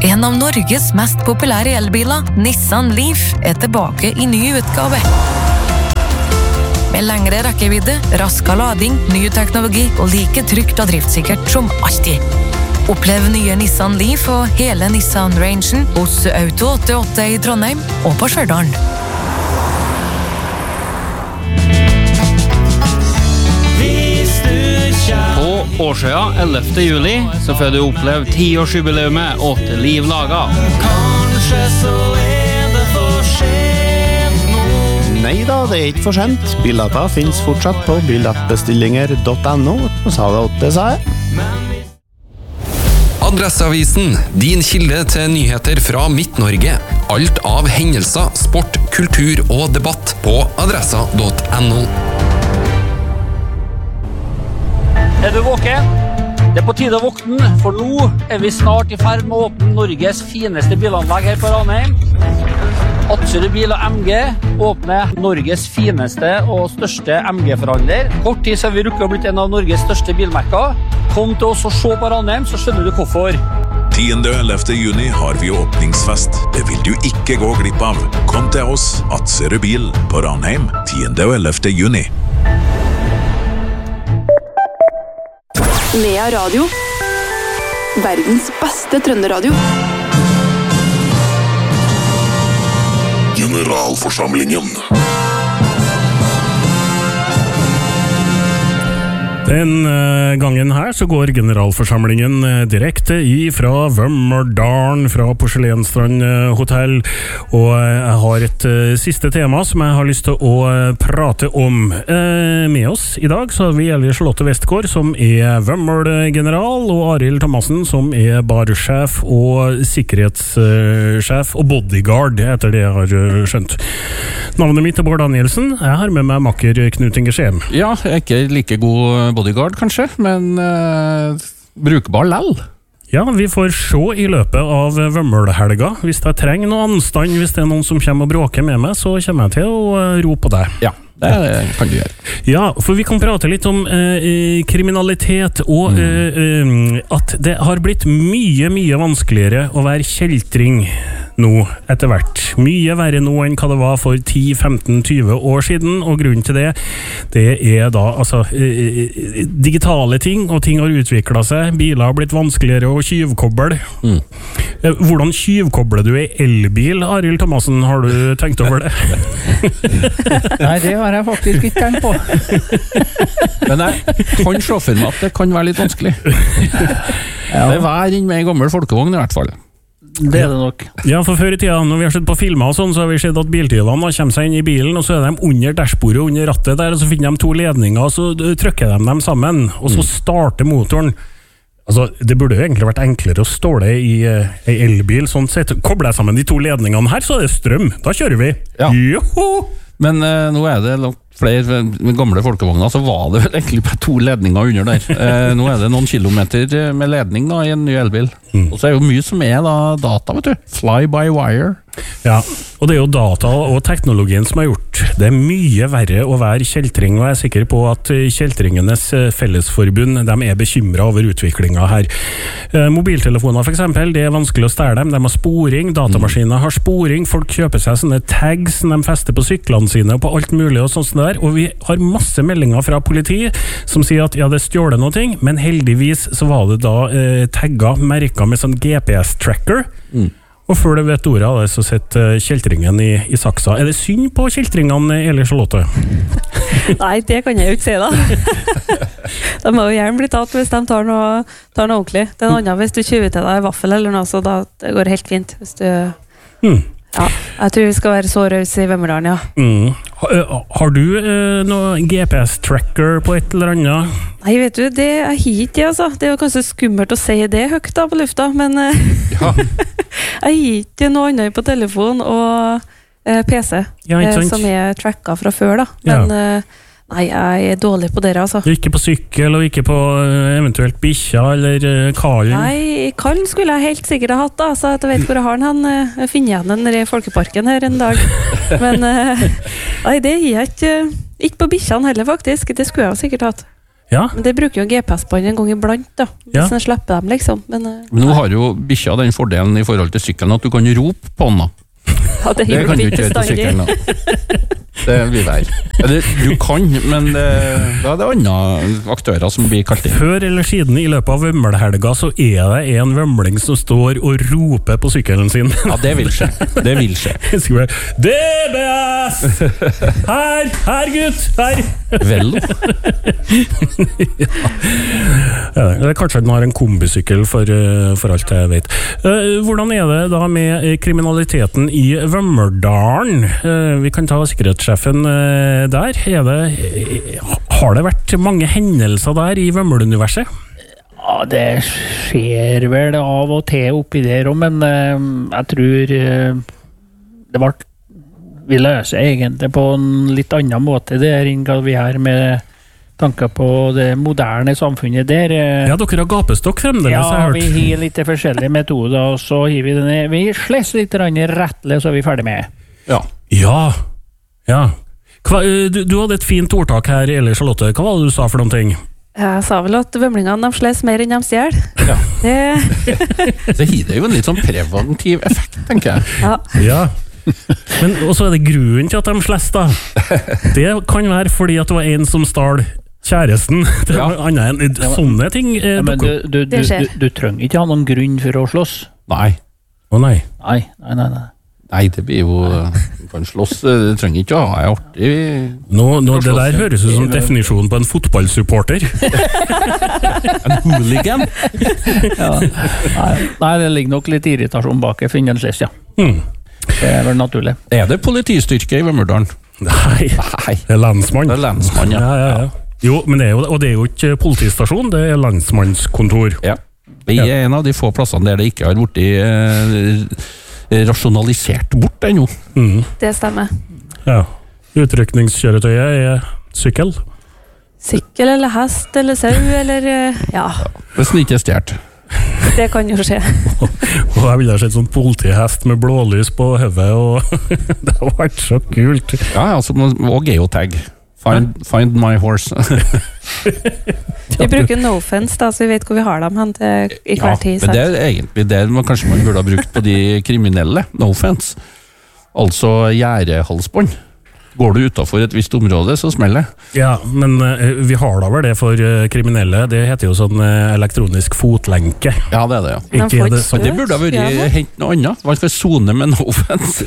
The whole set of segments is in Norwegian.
En av Norges mest populære elbiler, Nissan Leaf, tilbake i ny utgave. Med lengre rekkevidde, raskere lading, ny teknologi og like trygt og driftssikkert som alltid. Opplev nye Nissan Leaf og hele Nissan-rangen hos Auto 88 i Trondheim og på Stjørdal. På Årsøya 11. juli så får du oppleve 10-årsjubileumet til Liv Laga. Kanskje så det for sent nå. Neida, det ikke for sent. Billetter finnes fortsatt på billettbestillinger.no. Sa det 8, sa jeg. Adresseavisen, din kilde til nyheter fra Midt-Norge. Alt av hendelser, sport, kultur og debatt på adressa.no. Du våken? Det på tide å våkne, for nå vi snart i ferd med å åpne Norges fineste bilanlegg her på Ranheim. Atsrud Bil og MG åpner Norges fineste og største MG-forhandler. Kort tid så vi rukket å blitt en av Norges største bilmerker. Kom til oss og se på Ranheim, så skjønner du hvorfor. 10. og 11. juni har vi åpningsfest. Det vil du ikke gå glipp av. Kom til oss, Atsrud Bil på Ranheim, 10. og 11. juni. Nea Radio. Verdens beste trønderadio. Generalforsamlingen. Den gangen her så går generalforsamlingen direkte fra Vømmerdalen, fra Porselenstrand hotell, og jeg har et siste tema som jeg har lyst til å prate om. Med oss i dag så har vi Charlotte Westgård, som Vømmel-general, og Arild Thomassen, som barsjef og sikkerhetssjef og bodyguard, etter det jeg har skjønt. Navnet mitt Bård Danielsen. Jeg har med meg makker Knut Inge Skjem. Ja, jeg ikke like god bodyguard kanskje, men brukbar lell. Ja, vi får se i løpet av Vømmelhelga. Hvis jeg trenger noe anstand, hvis det noen som kommer og bråker med meg, så kommer jeg til å rope på deg. Ja, det kan du gjøre. Ja, for vi kan prate litt om kriminalitet, og at det har blitt mye vanskeligere å være kjeltring nå etter hvert. Mye verre nå enn hva det var for 10, 15, 20 år siden, og grunnen til det da altså digitale ting, og ting har utviklet seg. Biler har blitt vanskeligere å tyvkoble. Hvordan tyvkobler du i elbil, Arild Thomassen? Har du tenkt over det? Nei, det har jeg faktisk ikke tenkt på. Men jeg kan se for meg at det kan være litt vanskelig. Det var inn med en gammel folkevogn i hvert fall. Det det nok. Ja, for før i tida, når vi har sett på filmer og sånn, så har vi sett at biltyvene kommer seg inn i bilen, og så de under dashbordet, under rattet der, og så finner de 2 ledninger, og så trykker de dem sammen, og så starter motoren. Altså, det burde jo egentlig vært enklere å ståle i elbil, sånn sett. Kobler jeg sammen de 2 ledningene her, så det strøm. Da kjører vi. Ja. Joho! Men nå det langt flere med gamle folkevogner, så var det vel egentlig bare 2 ledninger under der. Nå det noen kilometer med ledning da, i en ny elbil. Og så jo mye som da data, vet du. Fly by wire. Ja, og det jo data og teknologien som har gjort det mye verre å være kjeltring, og jeg sikker på at kjeltringenes fellesforbund, de bekymret over utviklingen her. Mobiltelefoner for eksempel, det vanskelig å stjele dem, de har sporing, datamaskiner har sporing, folk kjøper seg sånne tags som de fester på syklene sine og på alt mulig og sånt der, og vi har masse meldinger fra politi som sier at ja, det stjåler noe ting, men heldigvis så var det da tagger, merker med sånn GPS-tracker. Og før du vet ordet av det, så sitter kjeltringen i saksa. Det synd på kjeltringene, Charlotte? Nei, det kan jeg jo ikke si da. De må jo gjerne bli tatt hvis de tar noe ordentlig. Det noe annet hvis du kjøver til deg vaffel eller noe, så da det går helt fint. Hvis du... Ja, jeg tror vi skal være så raus i Vømmerdalen, ja. Har du noe GPS-tracker på et eller annet? Nei, vet du, det ikke det, altså. Det jo kanskje skummelt å si det høyt da på lufta, men jeg ikke noe annet på telefon og PC, som tracket fra før da. Men nei, jeg dårlig på dere, altså. Ikke på sykkel, og ikke på eventuelt bikkja eller kallen? Nei, kallen skulle jeg helt sikkert ha hatt da, så jeg vet hvor jeg har den. Jeg finner igjen den i Folkeparken her en dag. Men nei, det gir jeg ikke på bikkjene heller faktisk. Det skulle jeg sikkert hatt. Ja. Men det bruker jo GPS-bånd en gang iblant, da. Hvis den slipper dem, liksom. Men nå har jo bikkja den fordelen i forhold til sykkelen at du kan rope på den, da. Ja, det kan du ikke gjøre på sykkelen, da. Det vil være. Du kan, men da er det andre aktører som blir kalt inn. Før eller siden i løpet av vømmelhelga så er det en vømling som står og roper på sykkelen sin. Ja, det vil skje. Det vil skje. DBS! Her gutt! Her! Vel. Ja, kanskje den har en kombisykkel for alt jeg vet. Hvordan er det da med kriminaliteten i Vømmerdalen? Vi kan ta sikkerhetssjefen der. Har det vært mange hendelser der i Vømmel-universet? Ja, det skjer vel av og til oppi der også, men jeg tror vi løser egentlig på en litt annen måte der enn vi har med tanker på det moderne samfunnet der. Ja, dere har gapestokk fremdeles, ja, har jeg hørt. Ja, vi har litt forskjellige metoder, og så har vi den. Vi slesser litt rettle, så er vi ferdig med. Ja. Du hadde et fint ordtak her, Eli Charlotte. Hva var det du sa for noen ting? Jeg sa vel at vømlingene de sles mer enn de stjel. Ja. Det gir jo en litt sånn preventiv effekt, tenker jeg. Ja. Men også er det grunnen til at de sles, da. Det kan være fordi at det var en som stal kjæresten. Det var annet enn sånne ting. Men du trenger ikke ha noen grunn for å slåss. Nei. Å nei. Nei, det blir jo du kan slåss, det trenger ikke å ha er artig. Det der høres ut som definisjonen på en fotballsupporter. En hooligan. Nei, det ligger nok litt irritasjon bak for en sless, ja. Det er vel naturlig. Er det politistyrke i Vømmerdalen? Nei, det er lensmann. Det er lensmann, ja. Jo, men det er jo ikke politistasjon, det er lensmannskontor. Ja. Vi er en av de få plassene der det ikke har blitt rasjonalisert bort ennå. Det stemmer. Ja. Utrykningskjøretøyet er sykkel. Sykkel eller hest eller sau eller ja. Hvis den ikke er stjert. Det kan jo skje. Og jeg ville ha sett sånn politihest med blålys på høvet, og det har vært så kult. Ja, altså, og geotag. Find my horse. Vi bruker no-fence da, så vi vet hvor vi har dem hen til i hver tid. Men det er egentlig det kanskje man burde ha brukt på de kriminelle. No-fence. Altså gjerdehalsbånd. Går du utenfor et visst område, så smeller det. Ja, men vi har da vel det for kriminelle. Det heter jo sånn elektronisk fotlenke. Ja, det er det, ja. Det burde ha vært hent noe annet. Hva skal zone med no-fence?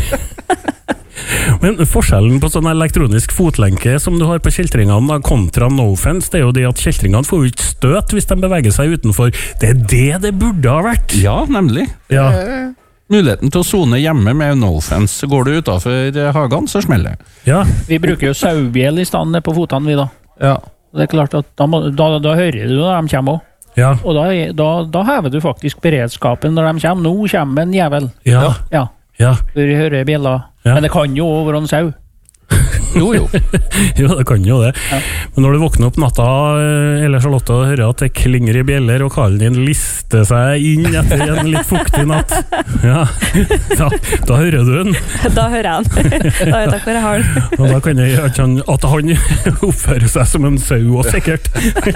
Men forskjellen på sånn elektronisk fotlenke som du har på kjeltringene kontra no-fence, det er jo det at kjeltringene får jo ikke støt hvis de beveger seg utenfor. Det er det burde ha vært. Ja, nemlig. Ja. Muligheten til å zone hjemme med no-fence. Går du utenfor hagen, så smeller det. Ja. Vi bruker jo sauebjell i stedet på fotene, vi da. Ja. Det er klart at da hører du når de kommer også. Ja. Og da hever du faktisk beredskapen når de kommer. Nå kommer en jævel. Ja. For vi hører bjella. Ja. Men det kan jo være en sau. Jo. Jo, det kan jo det. Ja. Men når du våkner opp natta, eller Charlotte, og hører at det klinger i bjeller, og kallen din lister seg inn etter en litt fuktig natt, ja, da hører du den. Da hører jeg den. Da vet jeg hvor jeg har den. Og da kan jeg gjøre at han oppfører seg som en sau også, sikkert.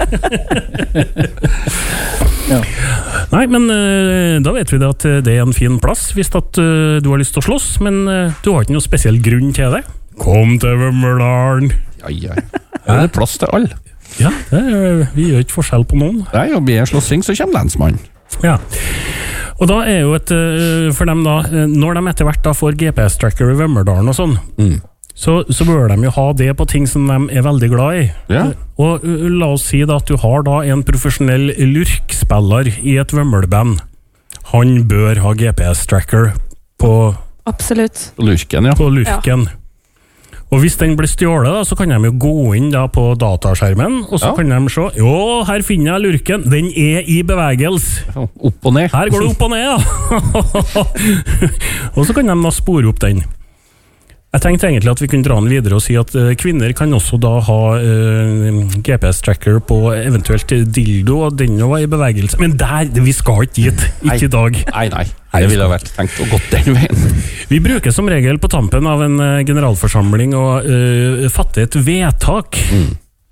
Ja. Nei, men da vet vi det at det er en fin plass hvis at du har lyst til å slåss, men du har ikke noe spesiell grunn til det. Kom til Vømmerdalen. Ja. Det er plass til alle. Ja, vi gjør ikke forskjell på noen. Nei, og blir en slåssing, så kommer lensmann. Ja. Og da er jo for dem da, når de etter hvert da får GPS-tracker i Vømmerdalen og sånn, så bør de jo ha det på ting som de er veldig glad i. Ja. Og la oss si da at du har da en profesjonell lurkspiller i et Vømmelband. Han bør ha GPS-tracker på... Absolutt. På lurken, ja. På lurken. Ja. Og hvis den blir stjålet da, så kan de jo gå inn da på dataskjermen, og så kan de se, her finner jeg lurken, den er i bevegelse. Opp og ned. Her går det opp og ned, ja. Og så kan de da spore opp den. Jeg tenkte egentlig at vi kunne dra den videre og si at kvinner kan også da ha GPS-tracker på eventuelt dildo, og den var i bevegelse. Men vi skal ikke dit, ikke i dag. Nei. Det ville ha vært tenkt og gått den veien. Vi bruker som regel på tampen av en generalforsamling å fatte et vedtak.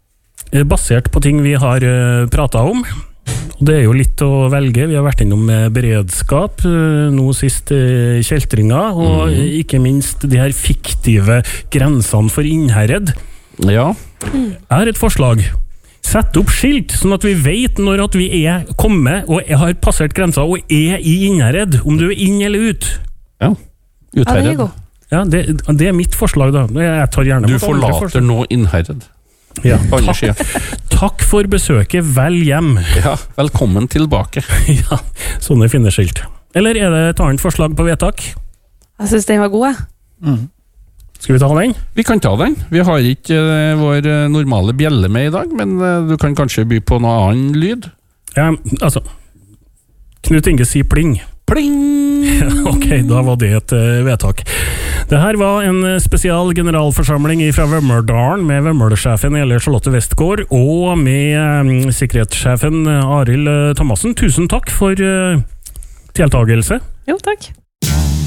basert på ting vi har pratet om. Og det jo litt å velge. Vi har vært innom beredskap, nå sist kjeltringer, og ikke minst de her fiktive grensene for Innherred. Ja. Jeg har et forslag. Sett opp skilt, sånn at vi vet når at vi kommet og har passert grensa og i Innherred, om du inn eller ut. Ja, Utherred. Ja, det mitt forslag da. Jeg tar gjerne du forlater nå Innherred. Ja, takk for besøket, vel hjem. Ja, velkommen tilbake. Ja, sånne fine skilt. Eller det et annet forslag på vedtak? Jeg synes den var god, jeg. Skal vi ta den? Vi kan ta den. Vi har ikke vår normale bjelle med i dag, men du kan kanskje by på noe annen lyd? Ja, altså Knut Inge sier pling. Pling! Ok, da var det et vedtak. Det her var en spesial generalforsamling fra Vømmøldalen med Vømmølsjefen Eli Charlotte Westgård og med sikkerhetssjefen Arild Thomassen. Tusen takk for deltagelse. Jo, takk.